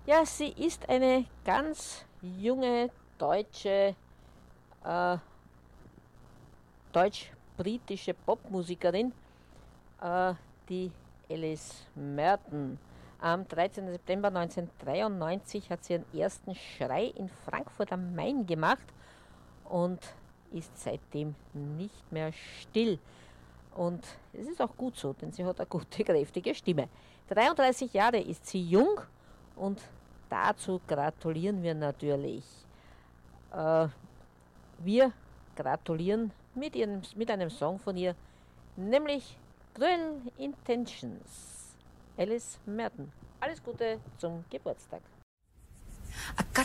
Ja, sie ist eine ganz junge deutsche, äh, deutsch-britische Popmusikerin, die Alice Merton. Am 13. September 1993 hat sie ihren ersten Schrei in Frankfurt am Main gemacht und ist seitdem nicht mehr still. Und es ist auch gut so, denn sie hat eine gute, kräftige Stimme. 33 Jahre ist sie jung und dazu gratulieren wir natürlich. Äh, Wir gratulieren mit einem Song von ihr, nämlich Cruel Intentions. Alice Merton. Alles Gute zum Geburtstag.